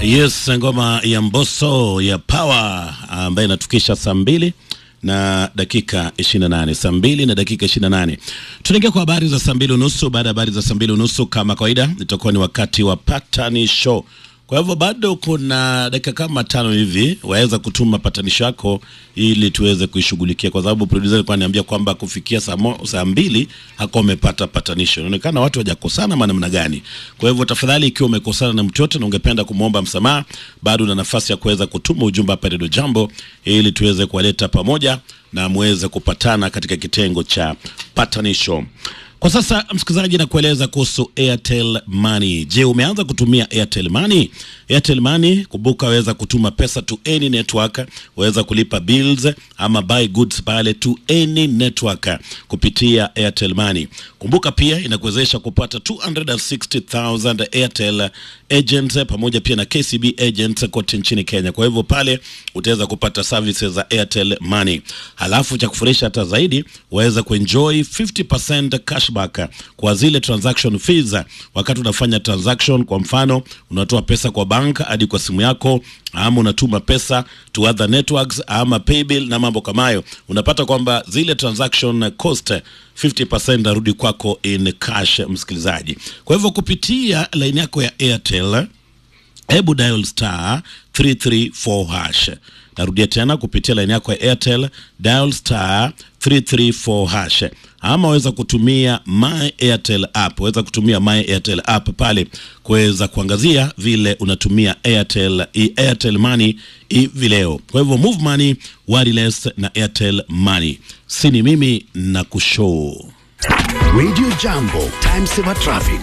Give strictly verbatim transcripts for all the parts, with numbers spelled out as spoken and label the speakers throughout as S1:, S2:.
S1: Yes, ngoma ya Mbosso ya Power ambayo inatukisha saa mbili na dakika ishirini na nane, saa mbili na dakika ishirini na nane. Tunaingia kwa habari za saa mbili unusu. Baada ya habari za saa mbili unusu kama kawaida itakuwa ni wakati wa Patani Show. Kwa hivyo bado kuna dakika kama tano hivi waweza kutuma patanisho yako ili tuweze kuishughulikia, kwa sababu producer alikuwa ananiambia kwamba kufikia saa saa mbili hako umepata patanisho. Inaonekana watu hawajakosana maana namna gani. Kwa hivyo tafadhali, ikiwa umekosana na mtu yote na ungependa kumuomba msamaha, bado una nafasi ya kuweza kutuma ujumbe hapa Radio Jambo ili tuweze kuwaleta pamoja na muweze kupatana katika kitengo cha patanisho. Kwa sasa msikilizaji, na kueleza kuhusu Airtel Money. Je, umeanza kutumia Airtel Money? Airtel Money, kumbuka waweza kutuma pesa to any network, waweza kulipa bills ama buy goods pale to any network kupitia Airtel Money. Kumbuka pia inakuwezesha kupata two hundred sixty thousand Airtel agents pamoja pia na K C B agents kote nchini Kenya. Kwa hivyo pale utaweza kupata services za Airtel Money. Halafu cha kufurahisha hata zaidi, waweza kuenjoy fifty percent cashback kwa zile transaction fees wakati unafanya transaction. Kwa mfano, unatoa pesa kwa bank hadi kwa simu yako, ama unatuma pesa to other networks ama paybill na mambo kama hayo, unapata kwamba zile transaction cost fifty percent narudi kwako in cash, msikilizaji. Kwa hivyo kupitia line yako ya Airtel, hebu dial star three three four hash. Narudia tena, kupitia line yako ya Airtel, dial star three three four hash. Ama waweza kutumia My Airtel app. Waweza kutumia My Airtel app pale kuweza kuangazia vile unatumia Airtel Airtel Money hivi leo. Kwa hivyo move money wireless na Airtel Money. Sini mimi na kushow.
S2: Radio Jambo, time saver traffic.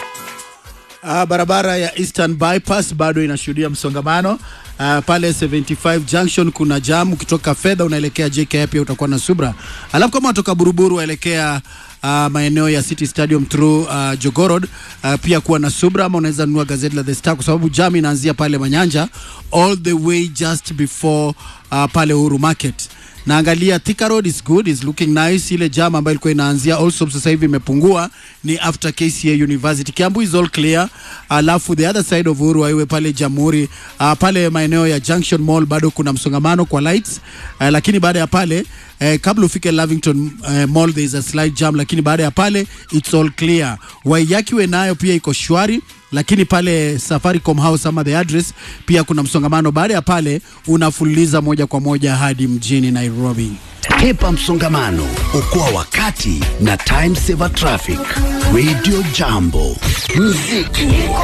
S3: Uh, barabara ya Eastern Bypass bado inashuhudia msongamano. Uh, pale seventy-five Junction kuna jam, ukitoka Fedha unaelekea J K I pia utakuwa na subra. Alafu kama kutoka Buruburu waelekea uh, maeneo ya City Stadium through uh, Jogoo Road uh, pia kuwa na subra, ama unaweza nunua gazeti la The Star kwa sababu jam inaanzia pale Manyanja all the way just before uh, pale Uhuru Market. Na angalia Thika Road is good, is looking nice. Ile jam ambayo ilikuwa inaanzia also sasa hivi imepungua, ni after K C A University. Kiambu is all clear. Alafu the other side of Uhuru Highway pale Jamhuri, uh, pale maeneo ya Junction Mall bado kuna msongamano kwa lights, uh, lakini baada ya pale uh, kabla ufike Lavington uh, Mall there is a slight jam, lakini baada ya pale it's all clear. Waiyakiwe nayo pia iko shwari, lakini pale Safaricom House ama the address pia kuna msongamano. Baada ya pale unafuliza moja kwa moja hadi mjini Nairobi.
S2: Hepa msongamano, okoa wakati na time saver traffic. Radio Jambo, muziki.